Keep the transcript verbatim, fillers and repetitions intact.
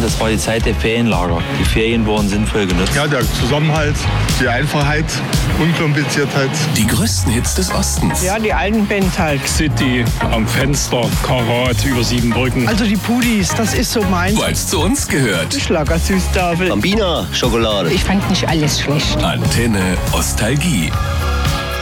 das war die Zeit der Ferienlager. Die Ferien wurden sinnvoll genutzt. Ja, der Zusammenhalt, die Einfachheit, Unkompliziertheit. Die größten Hits des Ostens. Ja, die alten Bands halt. City, am Fenster, Karat, über Siebenbrücken. Also die Pudis, das ist so meins. Weil's zu uns gehört. Schlagersüßtafel. Bambina Schokolade. Ich fand nicht alles schlecht. Antenne Ostalgie.